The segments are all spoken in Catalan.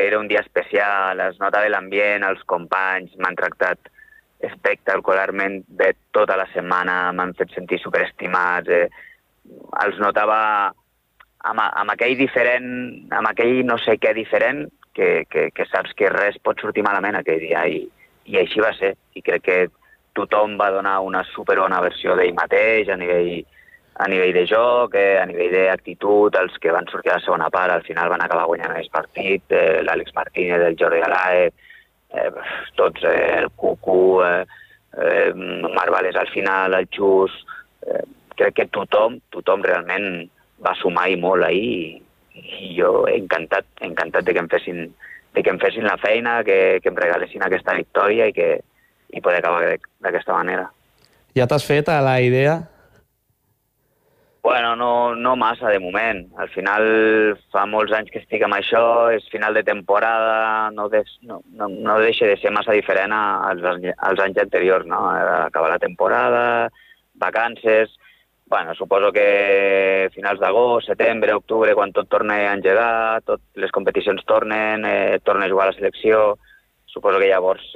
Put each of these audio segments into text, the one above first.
era un dia especial, es nota bé l'ambient, els companys m'han tractat espectacularment bé tota la setmana, m'han fet sentir superestimats, els notava amb aquell diferent, amb aquell no sé què diferent, que saps que res pot sortir malament aquell dia, i així va ser, i crec que tothom va donar una superbona versió d'ell mateix, a nivell de joc, a nivell d'actitud, els que van sortir a la segona part, al final van acabar guanyant el partit, l'Àlex Martínez, el Jordi Alae, tots, el Cucu, Marvales al final, el Xus, crec que tothom realment va sumar i molt ahir, i jo encantat de que em fessin la feina, que em regalessin aquesta victòria i poder acabar d'aquesta manera. Ja t'has fet a la idea? Bueno, no massa de moment. Al final fa molts anys que estic amb això, és final de temporada, no deixa de ser massa diferent als anys anteriors, no? Acabar la temporada, vacances. Bueno, suposo que finals d'agost, setembre, octubre, quan tot torna a engegar, les competicions tornen, torna a jugar a la selecció, suposo que llavors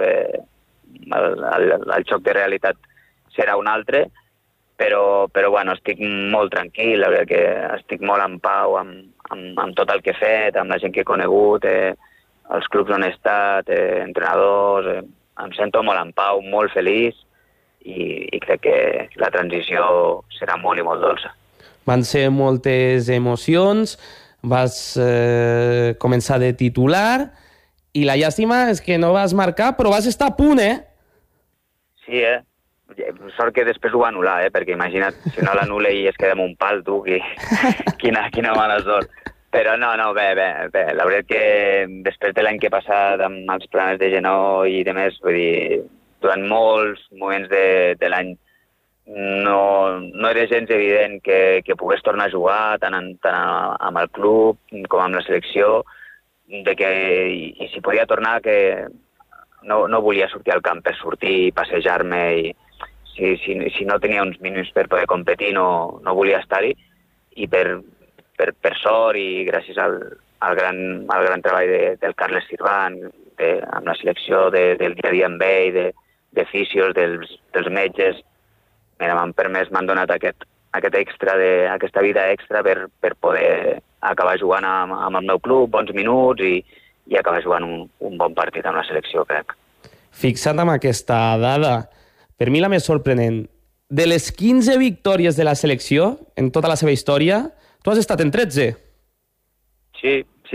el xoc de realitat serà un altre, però bueno, estic molt tranquil, la veritat que estic molt en pau amb tot el que he fet, amb la gent que he conegut, els clubs on he estat, entrenadors, em sento molt en pau, molt feliç, i crec que la transició serà molt i molt dolça. Van ser moltes emocions, vas començar de titular, i la llàstima és que no vas marcar, però vas estar a punt, Sí, sort que després ho va anul·lar, perquè imagina't, si no l'anul·la i es queda amb un pal, tu, quina mala sort. Però no, bé, la veritat que després de l'any que he passat amb els problemes de genoll i de més, vull dir, durant molts moments de l'any no era gens evident que pogués tornar a jugar tant amb el club com amb la selecció, i si podia tornar, que no volia sortir al camp per sortir, passejar-me, i si no tenia uns minuts per poder competir no volia estar-hi, i per sort i gràcies al gran treball del Carles Sirvan, amb la selecció del dia a dia amb ell, de fisios, dels metges, m'han donat aquesta vida extra per poder acabar jugant amb el meu club, bons minuts, i acabar jugant un bon partit amb la selecció, crec. Fixa't amb aquesta dada, per mi la més sorprenent, de les 15 victòries de la selecció en tota la seva història, tu has estat en 13. Sí.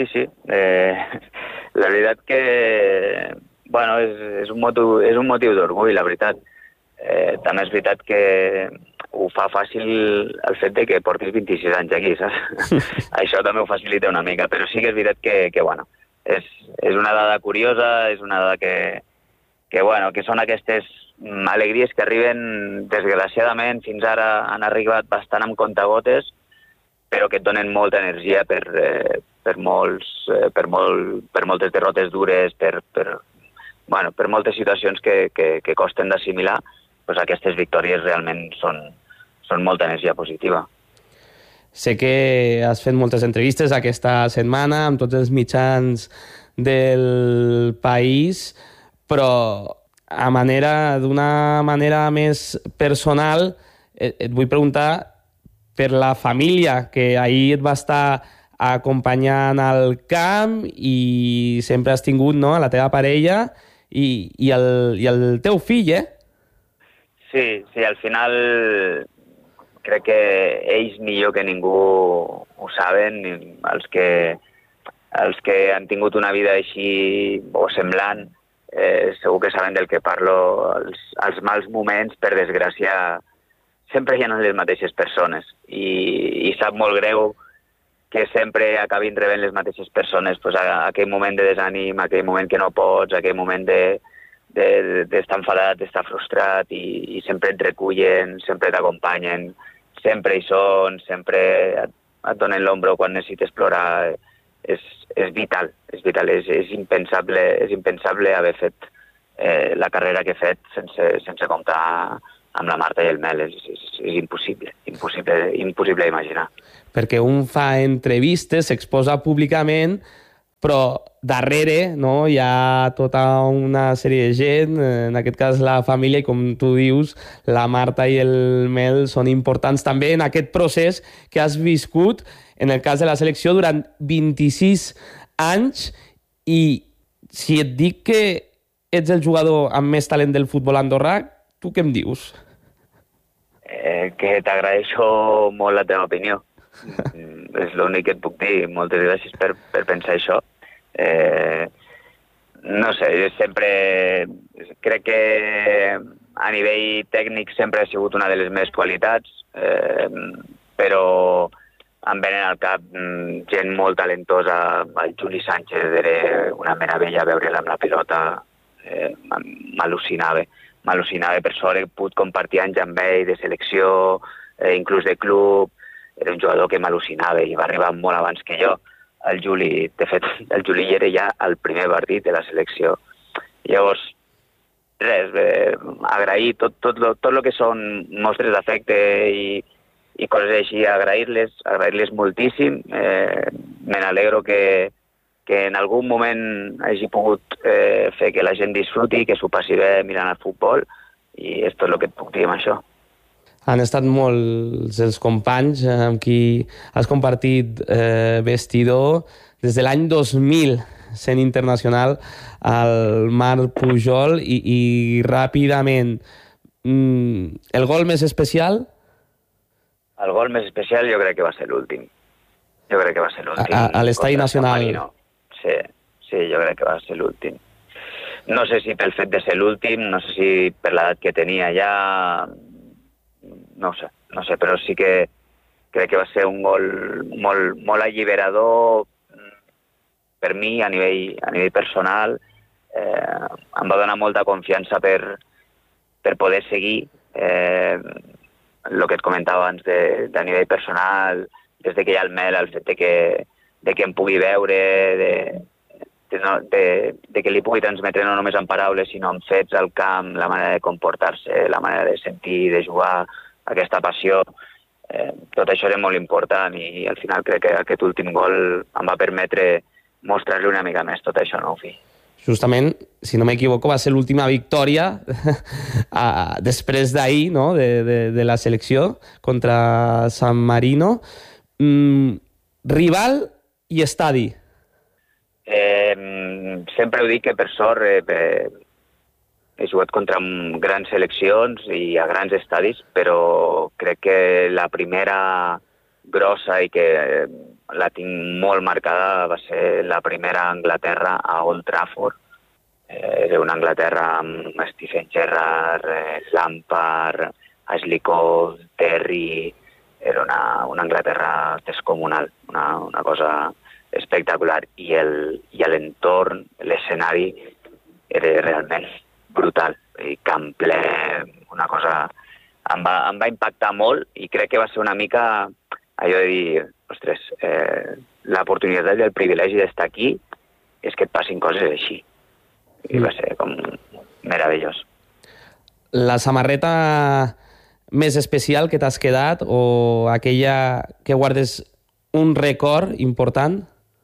La veritat que, bueno, és un motiu d'orgull, la veritat. També és veritat que ho fa fàcil el fet de que portis 26 anys aquí, saps? Això també ho facilita una mica, però sí que és veritat que bueno, és una dada curiosa, és una dada que són aquestes alegries que arriben, desgraciadament, fins ara han arribat bastant amb contagotes, però que et donen molta energia per moltes derrotes dures, per moltes situacions que costen d'assimilar. Doncs aquestes victòries realment són molta energia positiva. Sé que has fet moltes entrevistes aquesta setmana amb tots els mitjans del país, però d'una manera més personal et vull preguntar per la família que ahir et va estar acompanyant al camp i sempre has tingut, no?, a la teva parella i el teu fill, Sí, al final crec que ells millor que ningú ho saben, els que han tingut una vida així o semblant, segur que saben del que parlo. Els mals moments, per desgràcia, sempre hi ha les mateixes persones, i sap molt greu que sempre acabin rebent les mateixes persones, pues, aquell moment de desànim, aquell moment que no pots, aquell moment d'estar enfadat, d'estar frustrat, i sempre et recullen, sempre t'acompanyen, sempre hi són, sempre et donen l'ombro quan necessites plorar. És vital, és impensable haver fet la carrera que he fet sense comptar amb la Marta i el Mel. És impossible d'imaginar. Perquè un fa entrevistes, s'exposa públicament, però darrere, no, hi ha tota una sèrie de gent, en aquest cas la família, i com tu dius, la Marta i el Mel són importants també en aquest procés que has viscut, en el cas de la selecció, durant 26 anys, i si et dic que ets el jugador amb més talent del futbol andorrà, tu què em dius? Que t'agraeixo molt la teva opinió. És l'únic que et puc dir. Moltes gràcies per pensar això. No sé, sempre crec que a nivell tècnic sempre ha sigut una de les meves qualitats, però em venen al cap gent molt talentosa. El Juli Sánchez era una meravella veure'l amb la pilota, m'al·lucinava. Per sort he pogut compartir anys amb ell de selecció, inclús de club. Era un jugador que m'al·lucinava i va arribar molt abans que jo. El Juli, de fet, el Juli era ja el primer partit de la selecció. Llavors, res, agrair tot el que són mostres d'afecte i coses així, agrair-les moltíssim. Me n'alegro que en algun moment hagi pogut fer que la gent disfruti, que s'ho passi bé mirant el futbol, i és tot el que et puc dir amb això. Han estat molts els companys amb qui has compartit vestidor des de l'any 2000, sent internacional al Marc Pujol, i ràpidament, el gol més especial? El gol més especial jo crec que va ser l'últim. A l'Estadi Nacional. Sí, jo crec que va ser l'últim. No sé si pel fet de ser l'últim, no sé si per l'edat que tenia ja, no sé, però sí que crec que va ser un gol molt alliberador per mi a nivell personal. Em va donar molta confiança per poder seguir el que et comentava abans de nivell personal, des que hi ha el Mel, el fet de que em pugui veure, de que li pugui transmetre no només en paraules, sinó en fets al camp, la manera de comportar-se, la manera de sentir, de jugar, aquesta passió. Tot això era molt important i al final crec que aquest últim gol em va permetre mostrar-li una mica més tot això, no, fill? Justament, si no m'equivoco, va ser l'última victòria després d'ahir, no?, de la selecció contra San Marino. Rival i estadi. Sempre ho dic que per sort he jugat contra grans seleccions i a grans estadis, però crec que la primera grossa i que la tinc molt marcada va ser la primera a Anglaterra, a Old Trafford. Era una Anglaterra amb Stephen Gerrard, Lampard, Ashley Cole, Terry. Era una Anglaterra descomunal, una cosa espectacular. I l'entorn, l'escenari, era realment brutal. I camp ple, una cosa... Em va impactar molt i crec que va ser una mica allò de dir, ostres, l'oportunitat i el privilegi d'estar aquí és que et passin coses així. I va ser com meravellós. La samarreta més especial que t'has quedat o aquella que guardes un record important?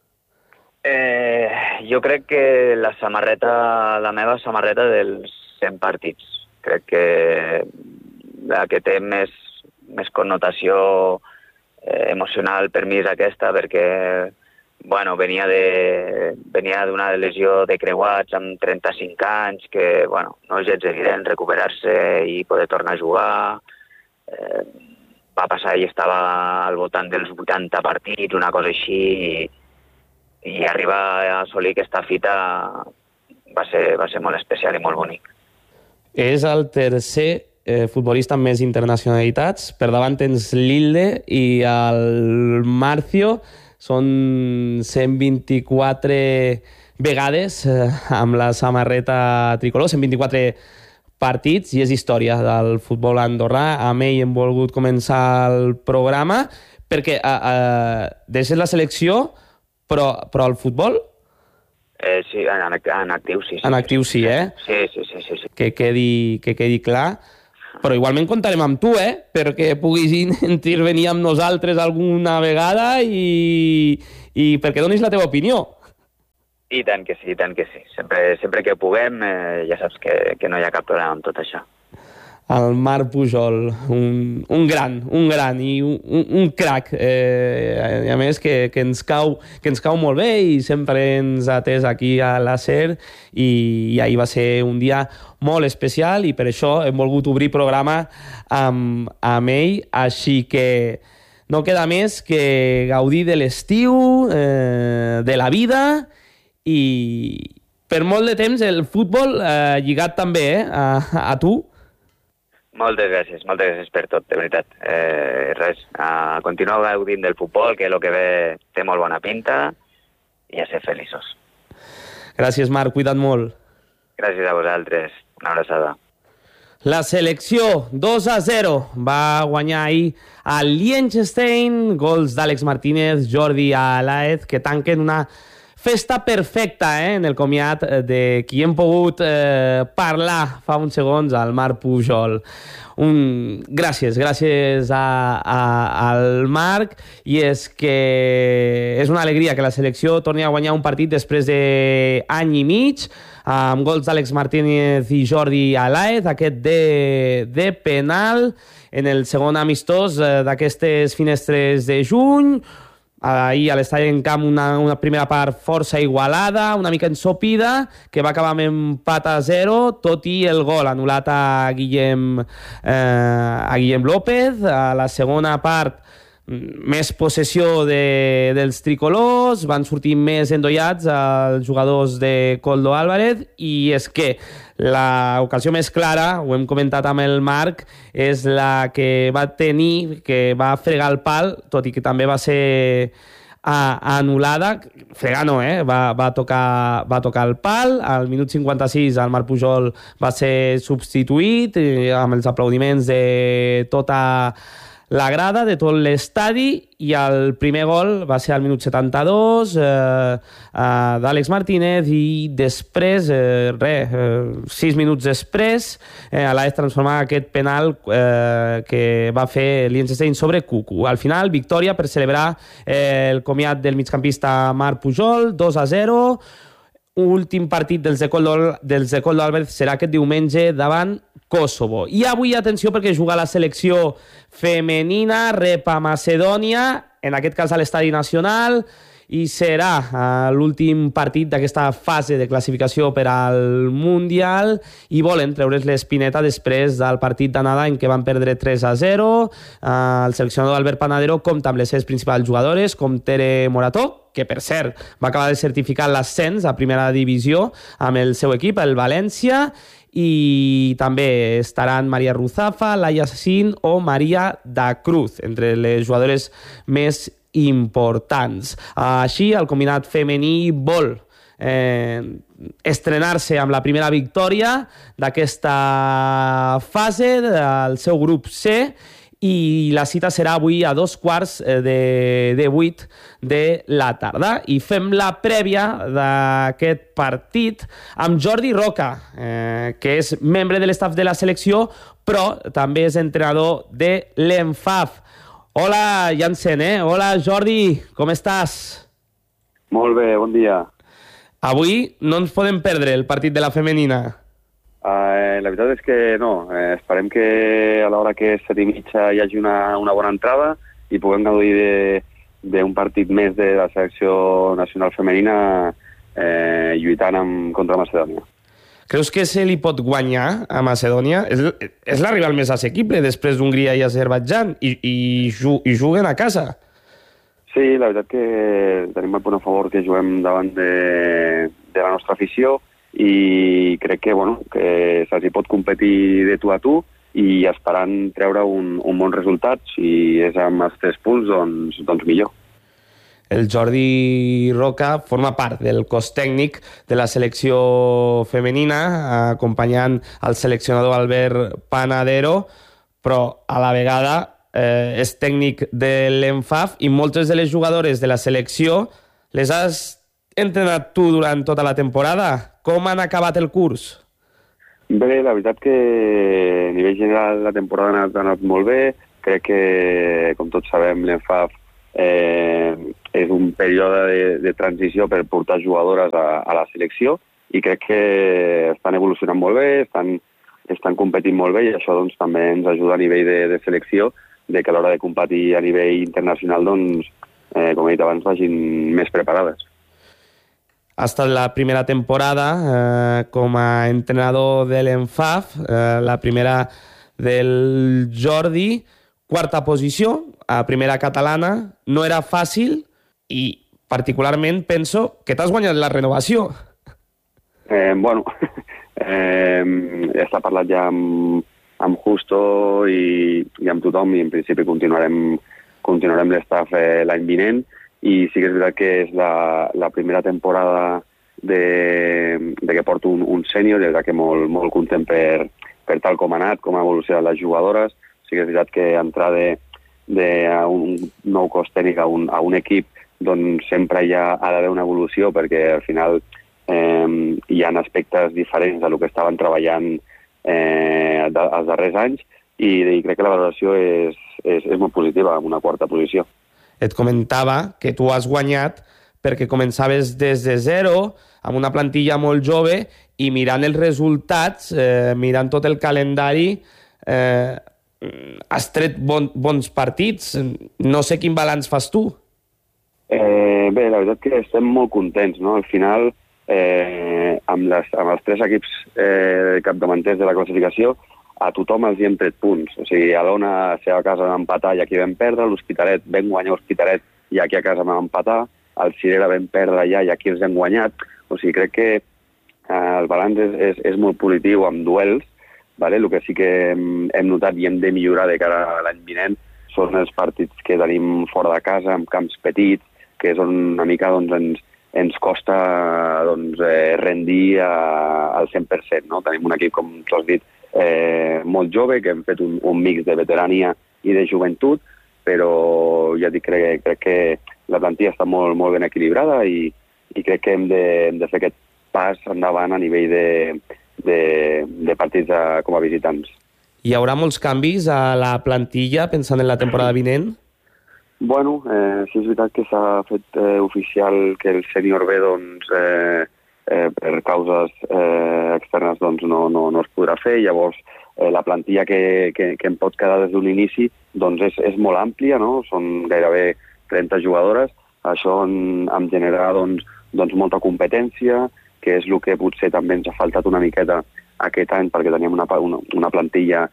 Jo crec que la meva samarreta dels 100 partits. Crec que la que té més connotació emocional per mi és aquesta, perquè venia d'una lesió de creuats amb 35 anys, que no és gens evident recuperar-se i poder tornar a jugar. Va passar i estava al voltant dels 80 partits, una cosa així, i arribar a assolir aquesta fita va ser molt especial i molt bonic. És el tercer futbolista amb més internacionalitats. Per davant tens Lilde i el Marcio. Són 124 vegades amb la samarreta tricolor, 124 partits, i és història del futbol andorrà. Amb ell hem volgut començar el programa perquè deixes la selecció, però el futbol... Sí, en actiu sí. En actiu sí, eh? Sí. Que quedi clar. Però igualment comptarem amb tu, perquè puguis intervenir amb nosaltres alguna vegada i perquè donis la teva opinió. I tant que sí, i tant que sí. Sempre que puguem, ja saps que no hi ha cap problema amb tot això. El Marc Pujol, un gran i un crac, i a més que ens cau molt bé i sempre ens ha atès aquí a la SER, i ahir va ser un dia molt especial i per això hem volgut obrir programa amb ell, així que no queda més que gaudir de l'estiu, de la vida, i per molt de temps el futbol lligat també a tu. Moltes gràcies per tot, de veritat. Res, a continuar gaudint del futbol, que el que ve té molt bona pinta, i a ser feliços. Gràcies, Marc, cuida't molt. Gràcies a vosaltres, una abraçada. La selecció 2-0 va guanyar ahir al Liechtenstein, gols d'Àlex Martínez, Jordi Alaez, que tanquen una festa perfecta en el comiat de qui hem pogut parlar fa uns segons, al Marc Pujol. Gràcies al Marc, i és que és una alegria que la selecció torni a guanyar un partit després d'any i mig, amb gols d'Àlex Martínez i Jordi Alaez, aquest de penal en el segon amistós d'aquestes finestres de juny. Ahir a l'Estadi en Camp una primera part força igualada, una mica ensopida, que va acabar amb empat a 0, tot i el gol anul·lat a Guillem López. A la segona part, més possessió dels tricolors, van sortir més endollats els jugadors de Koldo Álvarez, i és que l'ocasió més clara, ho hem comentat amb el Marc, és la que va tenir, que va fregar el pal, tot i que també va ser anul·lada. Fregar no, va tocar el pal. Al minut 56 el Marc Pujol va ser substituït amb els aplaudiments de tota la grada, de tot l'estadi, i el primer gol va ser al minut 72 d'Àlex Martínez, i després, 6 minuts després, Alaez transformava aquest penal que va fer Liechtenstein sobre Cucu. Al final, victòria per celebrar el comiat del migcampista Marc Pujol, 2-0. Últim partit dels de Koldo Álvarez serà aquest diumenge davant Kosovo. I avui, atenció, perquè juga la selecció femenina, rep a Macedònia, en aquest cas a l'Estadi Nacional, i serà l'últim partit d'aquesta fase de classificació per al Mundial, i volen treure's l'espineta després del partit d'anada en què van perdre 3-0. El seleccionador Albert Panadero compta amb les seves principals jugadores, com Tere Morató, que per cert va acabar de certificar l'ascens a primera divisió amb el seu equip, el València, i també estaran Maria Ruzafa, Laia Sassin o Maria da Cruz, entre les jugadores més importants. Així, el combinat femení vol estrenar-se amb la primera victòria d'aquesta fase del seu grup C, i la cita serà avui a 7:15 de la tarda. I fem la prèvia d'aquest partit amb Jordi Roca, que és membre de l'estaf de la selecció, però també és entrenador de l'ENFAF. Hola, Jansen, Hola, Jordi, com estàs? Molt bé, bon dia. Avui no ens podem perdre el partit de la femenina. La veritat és que no. Esperem que a l'hora que és 7:30 hi hagi una bona entrada i puguem gaudir d'un partit més de la selecció nacional femenina lluitant contra Macedònia. Creus que se li pot guanyar a Macedònia? És la rival més assequible després d'Hongria i Azerbaidjan, i juguen a casa. Sí, la veritat que tenim el punt a favor que juguem davant de la nostra afició, i crec que se'ls pot competir de tu a tu, i esperant treure un bon resultat. Si és amb els 3 punts, doncs millor. El Jordi Roca forma part del cos tècnic de la selecció femenina, acompanyant el seleccionador Albert Panadero, però a la vegada és tècnic de l'ENFAF, i moltes de les jugadores de la selecció les has entrenat tu durant tota la temporada. Com han acabat el curs? Bé, la veritat que a nivell general la temporada ha anat molt bé. Crec que, com tots sabem, l'ENFAF és un període de transició per portar jugadores a la selecció i crec que estan evolucionant molt bé, estan competint molt bé i això doncs, també ens ajuda a nivell de selecció de que a l'hora de competir a nivell internacional, doncs, com he dit abans, vagin més preparades. Ha estat la primera temporada com a entrenador de l'ENFAF, la primera del Jordi, quarta posició, a primera catalana, no era fàcil i particularment penso que t'has guanyat la renovació. Bueno, està parlat ja amb Justo i amb tothom i en principi continuarem l'estaf l'any vinent i sí que és veritat que és la primera temporada de que porto un sènior i és que molt content per tal com ha anat, com ha evolucionat les jugadores. Sí que és veritat que entrar d'un nou cos tècnic a un equip doncs sempre ha d'haver una evolució perquè al final hi ha aspectes diferents a lo que estaven treballant els darrers anys i crec que la valoració és molt positiva, amb una quarta posició. Et comentava que tu has guanyat perquè començaves des de zero, amb una plantilla molt jove i mirant els resultats, mirant tot el calendari, has tret bons partits. No sé quin balanç fas tu. Bé, la veritat que estem molt contents, no? Al final, amb els tres equips capdavanters de la classificació, a tothom els hi hem tret punts. O sigui, a l'Ona, a la seva casa vam empatar i aquí vam perdre, l'Hospitalet vam guanyar l'Hospitalet i aquí a casa vam empatar, al Cirera vam perdre allà i aquí els hem guanyat. O sigui, crec que el balanç és molt positiu amb duels, vale? El que sí que hem notat i hem de millorar de cara a l'any vinent són els partits que tenim fora de casa, amb camps petits, que és on una mica doncs, ens costa doncs, rendir al 100%. No? Tenim un equip, com tu has dit, molt jove, que hem fet un mix de veterania i de joventut, però ja dic, crec que la plantilla està molt ben equilibrada i crec que hem de fer aquest pas endavant a nivell de partits com a visitants. Hi haurà molts canvis a la plantilla pensant en la temporada vinent? Bueno, sí és veritat que s'ha fet oficial que el sènior B doncs, per causes externes doncs, no es podrà fer. Llavors, la plantilla que em pot quedar des d'un inici doncs, és molt àmplia, no? Són gairebé 30 jugadores. Això em genera doncs, molta competència, que és el que potser també ens ha faltat una miqueta aquest any perquè teníem una plantilla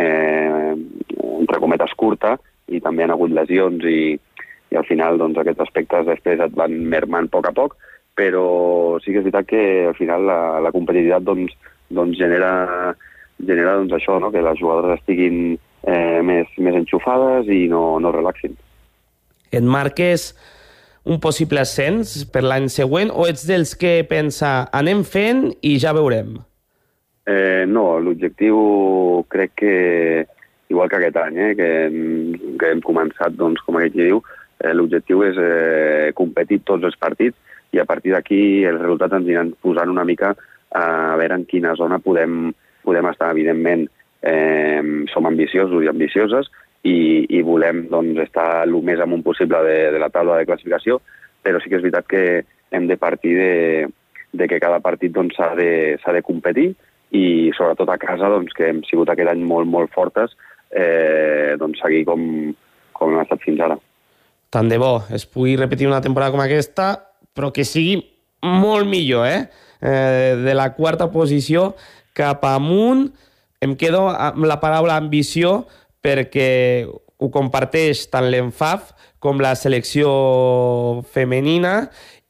entre cometes curta i també han hagut lesions i al final doncs, aquests aspectes després et van mermant a poc, però sí que és veritat que al final la competitivitat doncs, genera doncs, això, no? Que les jugadores estiguin més enxufades i no relaxin. Et marques un possible ascens per l'any següent o ets dels que pensa anem fent i ja veurem? No, l'objectiu crec que igual que aquest any, que hem començat, doncs, com aquell que diu, l'objectiu és competir tots els partits i a partir d'aquí els resultats ens aniran posant una mica a veure en quina zona podem estar. Evidentment, som ambiciosos i ambicioses i volem doncs, estar el més amunt possible de la taula de classificació, però sí que és veritat que hem de partir de que cada partit doncs, s'ha de competir i sobretot a casa, doncs, que hem sigut aquest any molt fortes, doncs, seguir com hem estat fins ara. Tant de bo es pugui repetir una temporada com aquesta, però que sigui molt millor, de la quarta posició cap amunt. Em quedo amb la paraula ambició perquè ho comparteix tant l'ENFAF com la selecció femenina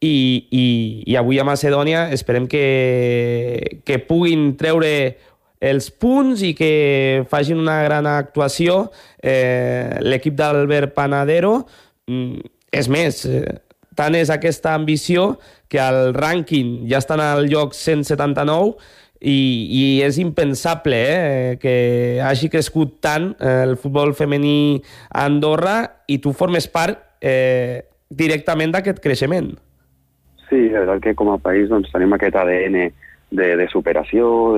i avui a Macedònia esperem que puguin treure els punts i que facin una gran actuació. L'equip d'Albert Panadero, és més, tant és aquesta ambició que al rànquing ja estan al lloc 179 i és impensable que hagi crescut tant el futbol femení a Andorra i tu formes part directament d'aquest creixement. Sí, la veritat que com a país doncs, tenim aquest ADN de superació,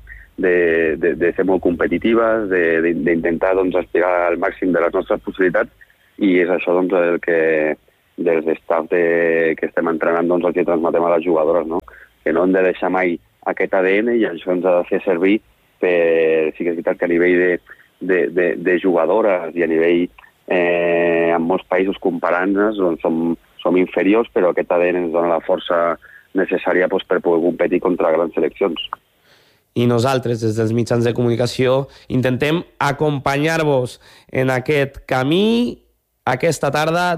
de ser molt competitives, d'intentar doncs, aspirar al màxim de les nostres possibilitats i és això doncs, el que dels staff que estem entrenant, doncs el que transmetem a les jugadores, no? Que no hem de deixar mai aquest ADN i això ens ha de fer servir per, sí que és veritat que a nivell de jugadores i a nivell en molts països comparant-nos doncs som inferiors, però aquest ADN ens dona la força necessària doncs, per poder competir contra grans seleccions. I nosaltres, des dels mitjans de comunicació, intentem acompanyar-vos en aquest camí aquesta tarda,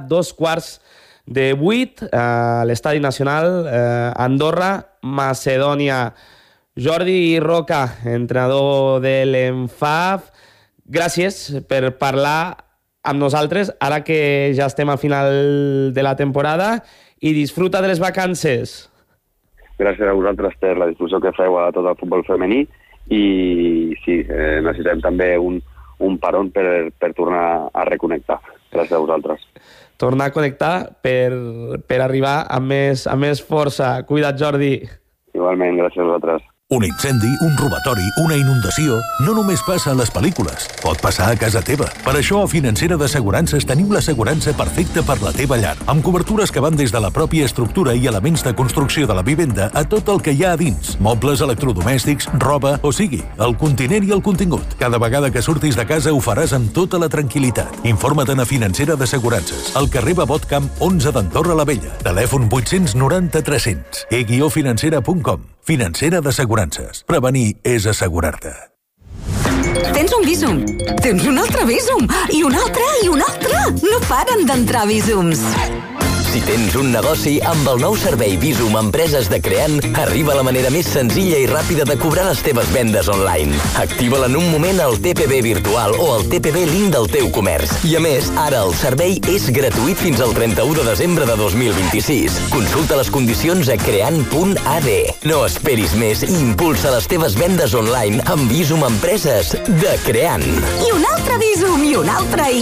7:15 a l'Estadi Nacional Andorra, Macedònia. Jordi Roca, entrenador de l'ENFAF, gràcies per parlar amb nosaltres, ara que ja estem al final de la temporada, i disfruta de les vacances. Gràcies a vosaltres per la discussió que feu a tot el futbol femení i sí, necessitem també un paron per tornar a reconnectar. Gràcies a vosaltres. Tornar a connectar per arribar amb més força. Cuida't, Jordi. Igualment, gràcies a vosaltres. Un incendi, un robatori, una inundació, no només passa a les pel·lícules, pot passar a casa teva. Per això a Financera d'Assegurances tenim l'assegurança perfecta per la teva llar, amb cobertures que van des de la pròpia estructura i elements de construcció de la vivenda a tot el que hi ha a dins, mobles, electrodomèstics, roba, o sigui, el continent i el contingut. Cada vegada que surtis de casa ho faràs amb tota la tranquil·litat. Informa't a Financera d'Assegurances, al carrer Babot Camp 11 d'Andorra la Vella. Telèfon 890 300. e-financera.com. Financera d'Assegurances. Prevenir és assegurar-te. Tens un Bizum. Tens un altre Bizum. I un altre, i un altre. No paren d'entrar Bizums. Si tens un negoci, amb el nou servei Bizum Empreses de Creant, arriba la manera més senzilla i ràpida de cobrar les teves vendes online. Activa-la en un moment al TPB virtual o al TPB link del teu comerç. I a més, ara el servei és gratuït fins al 31 de desembre de 2026. Consulta les condicions a creant.ad. No esperis més i impulsa les teves vendes online amb Bizum Empreses de Creant. I un altre Bizum, i un altre,